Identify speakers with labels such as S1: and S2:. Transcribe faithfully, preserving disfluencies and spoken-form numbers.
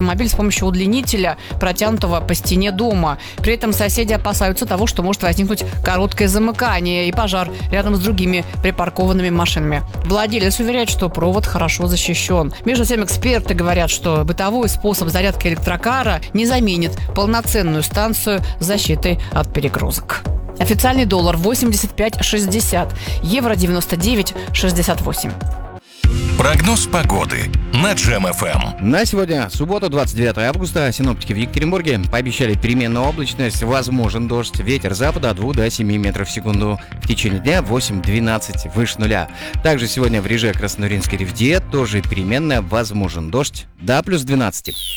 S1: автомобиль с помощью удлинителя, протянутого по стене дома. При этом соседи опасаются того, что может возникнуть короткое замыкание и пожар рядом с другими припаркованными машинами. Владелец уверяет, что провод хорошо защищен. Между тем, эксперты говорят, что бытовой способ зарядки электрокара не заменит полноценную станцию с защитой от перегрузок. Официальный доллар восемьдесят пять шестьдесят, евро девяносто девять шестьдесят восемь.
S2: Прогноз погоды на Джем эф эм.
S3: На сегодня, суббота, двадцать девятое августа, синоптики в Екатеринбурге пообещали переменную облачность, возможен дождь, ветер запада от двух до семи метров в секунду. В течение дня восемь-двенадцать выше нуля. Также сегодня в Реже, Красноринске, Ревде тоже переменная, возможен дождь до плюс двенадцати.